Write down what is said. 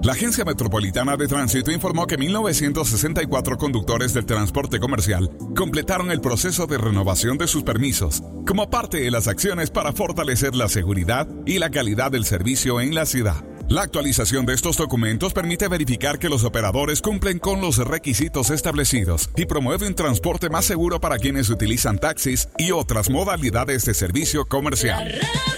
La Agencia Metropolitana de Tránsito informó que 1.964 conductores del transporte comercial completaron el proceso de renovación de sus permisos, como parte de las acciones para fortalecer la seguridad y la calidad del servicio en la ciudad. La actualización de estos documentos permite verificar que los operadores cumplen con los requisitos establecidos y promueve un transporte más seguro para quienes utilizan taxis y otras modalidades de servicio comercial.